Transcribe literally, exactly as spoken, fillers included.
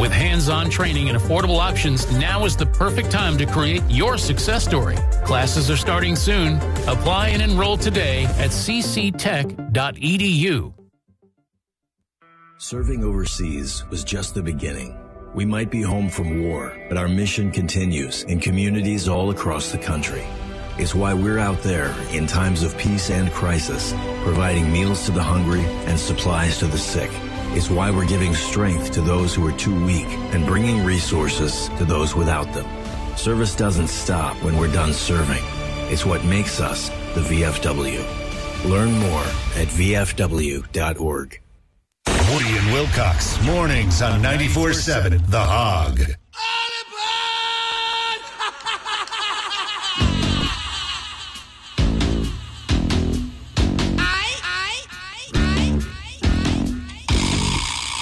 With hands-on training and affordable options, now is the perfect time to create your success story. Classes are starting soon. Apply and enroll today at c c tech dot e d u. Serving overseas was just the beginning. We might be home from war, but our mission continues in communities all across the country. It's why we're out there in times of peace and crisis, providing meals to the hungry and supplies to the sick. It's why we're giving strength to those who are too weak and bringing resources to those without them. Service doesn't stop when we're done serving. It's what makes us the V F W. Learn more at v f w dot org. Woody and Wilcox, mornings on ninety-four seven The Hog.